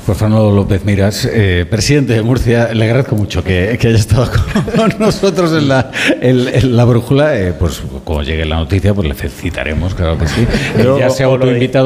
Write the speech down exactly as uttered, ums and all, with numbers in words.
Pues Fernando López Miras, eh, presidente de Murcia, le agradezco mucho que, que haya estado con nosotros en la, en, en la brújula. Eh, pues cuando llegue la noticia, pues le felicitaremos, claro que sí. Yo, ya se ha autoinvitado.